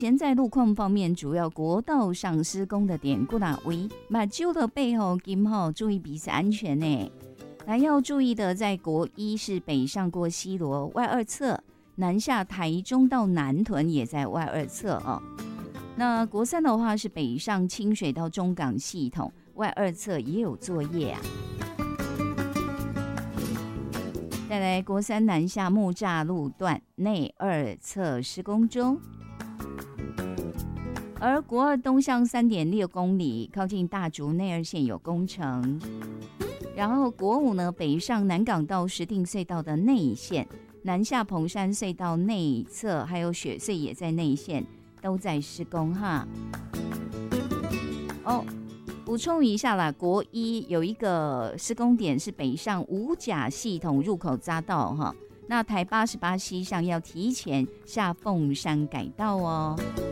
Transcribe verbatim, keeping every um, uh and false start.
现在路况方面，主要国道上施工的点过哪位？马厩的背后今后注意彼此安全呢。还要注意的，在国一是北上过西螺外二侧，南下台中到南屯也在外二侧哦。那国三的话是北上清水到中港系统，外二侧也有作业啊。再来，国三南下木栅路段内二侧施工中。而国二东向 三点六公里，靠近大竹内二线有工程。然后国五呢，北上南港到石碇隧道的内线，南下蓬山隧道内侧，还有雪隧也在内线，都在施工哈。哦，补充一下啦，国一有一个施工点是北上五甲系统入口匝道哈，那台八十八西向要提前下凤山改道哦。